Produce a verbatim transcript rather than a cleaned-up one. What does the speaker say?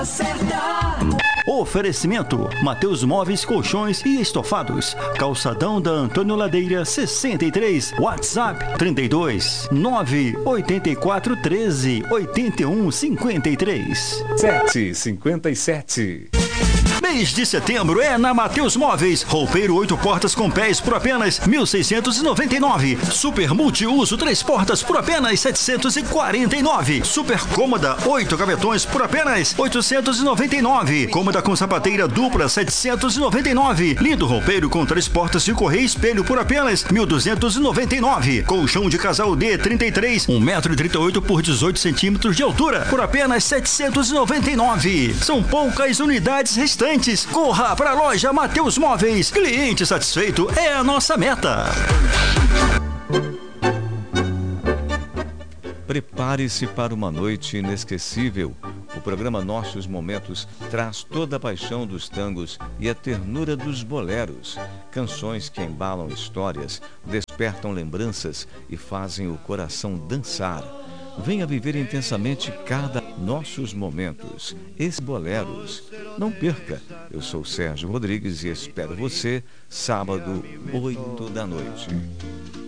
Oferecimento: Mateus Móveis, Colchões e Estofados. Calçadão da Antônio Ladeira sessenta e três. WhatsApp trinta e dois, nove oito quatro, treze, oitenta e um, cinquenta e três. sete cinquenta e sete. Mês de setembro é na Mateus Móveis. Roupeiro oito portas com pés por apenas mil seiscentos e noventa e nove. Super multiuso três portas por apenas setecentos e quarenta e nove. Super cômoda oito gavetões por apenas oitocentos e noventa e nove. Cômoda com sapateira dupla setecentos e noventa e nove. Lindo roupeiro com três portas de correia e espelho por apenas mil duzentos e noventa e nove. Colchão de casal D trinta e três, um metro e trinta e oito por dezoito centímetros de altura por apenas setecentos e noventa e nove. São poucas unidades restantes. Corra para a loja Mateus Móveis. Cliente satisfeito é a nossa meta. Prepare-se para uma noite inesquecível. O programa Nossos Momentos traz toda a paixão dos tangos e a ternura dos boleros. Canções que embalam histórias, despertam lembranças e fazem o coração dançar. Venha viver intensamente cada Nossos Momentos, ex-boleros. Não perca. Eu sou Sérgio Rodrigues e espero você sábado, oito da noite.